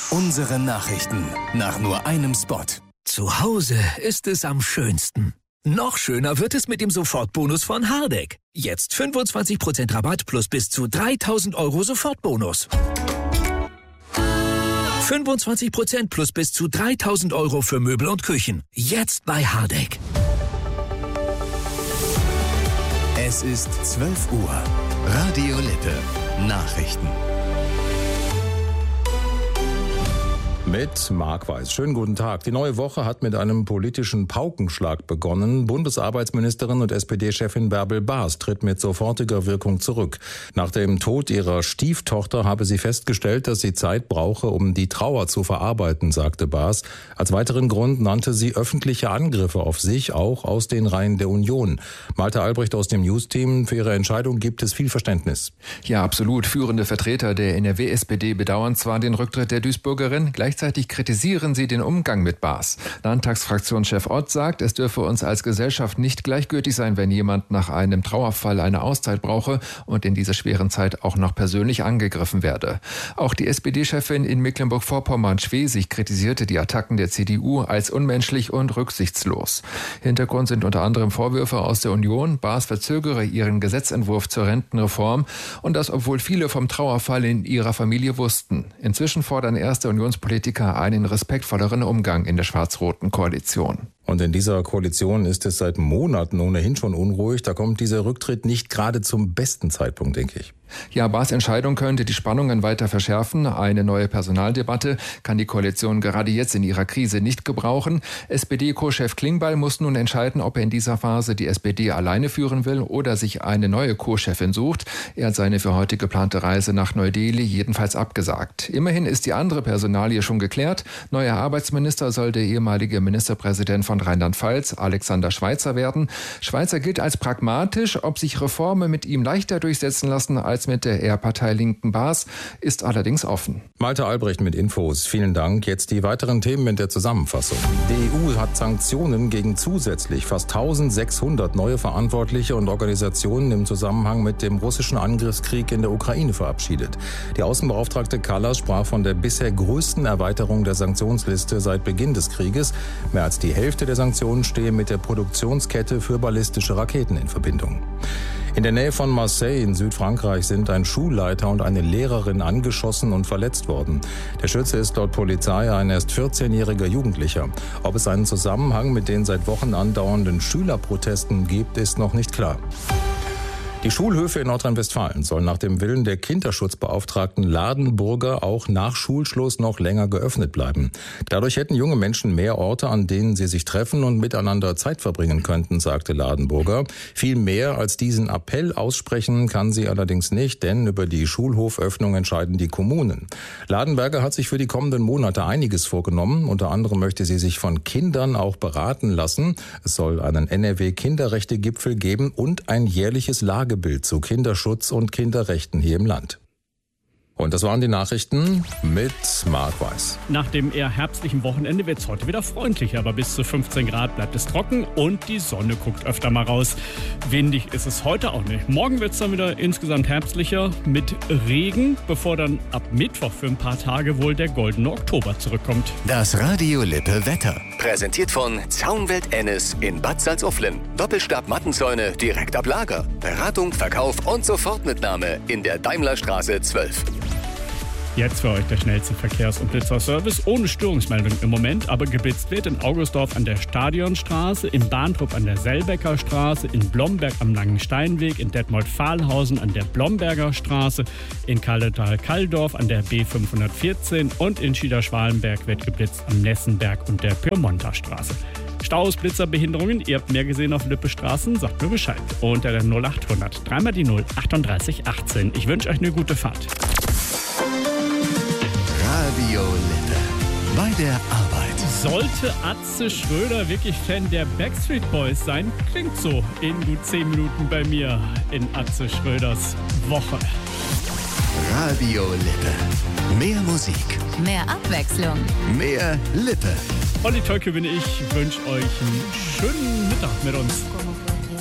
Unsere Nachrichten nach nur einem Spot. Zu Hause ist es am schönsten. Noch schöner wird es mit dem Sofortbonus von Hardegg. Jetzt 25% Rabatt plus bis zu 3.000 € Sofortbonus. 25% plus bis zu 3.000 € für Möbel und Küchen. Jetzt bei Hardegg. Es ist 12 Uhr. Radio Lippe. Nachrichten. Mit Marc Weiß. Schönen guten Tag. Die neue Woche hat mit einem politischen Paukenschlag begonnen. Bundesarbeitsministerin und SPD-Chefin Bärbel Baas tritt mit sofortiger Wirkung zurück. Nach dem Tod ihrer Stieftochter habe sie festgestellt, dass sie Zeit brauche, um die Trauer zu verarbeiten, sagte Baas. Als weiteren Grund nannte sie öffentliche Angriffe auf sich, auch aus den Reihen der Union. Malte Albrecht aus dem News-Team. Für ihre Entscheidung gibt es viel Verständnis. Ja, absolut. Führende Vertreter der NRW-SPD bedauern zwar den Rücktritt der Duisburgerin, gleichzeitig kritisieren sie den Umgang mit Baas. Landtagsfraktionschef Ott sagt, es dürfe uns als Gesellschaft nicht gleichgültig sein, wenn jemand nach einem Trauerfall eine Auszeit brauche und in dieser schweren Zeit auch noch persönlich angegriffen werde. Auch die SPD-Chefin in Mecklenburg-Vorpommern-Schwesig kritisierte die Attacken der CDU als unmenschlich und rücksichtslos. Hintergrund sind unter anderem Vorwürfe aus der Union, Baas verzögere ihren Gesetzentwurf zur Rentenreform und das, obwohl viele vom Trauerfall in ihrer Familie wussten. Inzwischen fordern erste Unionspolitiker einen respektvolleren Umgang in der schwarz-roten Koalition. Und in dieser Koalition ist es seit Monaten ohnehin schon unruhig. Da kommt dieser Rücktritt nicht gerade zum besten Zeitpunkt, denke ich. Ja, Baas' Entscheidung könnte die Spannungen weiter verschärfen. Eine neue Personaldebatte kann die Koalition gerade jetzt in ihrer Krise nicht gebrauchen. SPD-Co-Chef Klingbeil muss nun entscheiden, ob er in dieser Phase die SPD alleine führen will oder sich eine neue Co-Chefin sucht. Er hat seine für heute geplante Reise nach Neu-Delhi jedenfalls abgesagt. Immerhin ist die andere Personalie schon geklärt. Neuer Arbeitsminister soll der ehemalige Ministerpräsident von Rheinland-Pfalz, Alexander Schweitzer, werden. Schweitzer gilt als pragmatisch. Ob sich Reformen mit ihm leichter durchsetzen lassen als mit der eher parteilinken Baas, ist allerdings offen. Malte Albrecht mit Infos. Vielen Dank. Jetzt die weiteren Themen in der Zusammenfassung. Die EU hat Sanktionen gegen zusätzlich fast 1.600 neue Verantwortliche und Organisationen im Zusammenhang mit dem russischen Angriffskrieg in der Ukraine verabschiedet. Die Außenbeauftragte Kallas sprach von der bisher größten Erweiterung der Sanktionsliste seit Beginn des Krieges. Mehr als die Hälfte der Sanktionen stehe mit der Produktionskette für ballistische Raketen in Verbindung. In der Nähe von Marseille in Südfrankreich sind ein Schulleiter und eine Lehrerin angeschossen und verletzt worden. Der Schütze ist laut Polizei ein erst 14-jähriger Jugendlicher. Ob es einen Zusammenhang mit den seit Wochen andauernden Schülerprotesten gibt, ist noch nicht klar. Die Schulhöfe in Nordrhein-Westfalen sollen nach dem Willen der Kinderschutzbeauftragten Ladenburger auch nach Schulschluss noch länger geöffnet bleiben. Dadurch hätten junge Menschen mehr Orte, an denen sie sich treffen und miteinander Zeit verbringen könnten, sagte Ladenburger. Viel mehr als diesen Appell aussprechen kann sie allerdings nicht, denn über die Schulhoföffnung entscheiden die Kommunen. Ladenberger hat sich für die kommenden Monate einiges vorgenommen. Unter anderem möchte sie sich von Kindern auch beraten lassen. Es soll einen NRW-Kinderrechte-Gipfel geben und ein jährliches Lagebild zu Kinderschutz und Kinderrechten hier im Land. Und das waren die Nachrichten mit Marc Weiß. Nach dem eher herbstlichen Wochenende wird es heute wieder freundlicher, aber bis zu 15 Grad bleibt es trocken und die Sonne guckt öfter mal raus. Windig ist es heute auch nicht. Morgen wird es dann wieder insgesamt herbstlicher mit Regen, bevor dann ab Mittwoch für ein paar Tage wohl der goldene Oktober zurückkommt. Das Radio Lippe Wetter. Präsentiert von Zaunwelt Ennis in Bad Salzuflen. Doppelstab-Mattenzäune direkt ab Lager. Beratung, Verkauf und Sofortmitnahme in der Daimlerstraße 12. Jetzt für euch der schnellste Verkehrs- und Blitzerservice ohne Störungsmeldung im Moment, aber geblitzt wird in Augustdorf an der Stadionstraße, in Bahntrupp an der Selbecker Straße, in Blomberg am Langensteinweg, in Detmold-Fahlhausen an der Blomberger Straße, in Kalletal-Kalldorf an der B514 und in Schieder-Schwalenberg wird geblitzt am Nessenberg und der Pyrmonter Straße. Staus, Blitzer, Behinderungen, ihr habt mehr gesehen auf Lippe Straßen, sagt mir Bescheid. Unter der 0800 3 die 0 38 18. Ich wünsche euch eine gute Fahrt. Radio Lippe. Bei der Arbeit. Sollte Atze Schröder wirklich Fan der Backstreet Boys sein? Klingt so in gut 10 Minuten bei mir in Atze Schröders Woche. Radio Lippe. Mehr Musik. Mehr Abwechslung. Mehr Lippe. Olli Tolke bin ich. Wünsche euch einen schönen Mittag mit uns.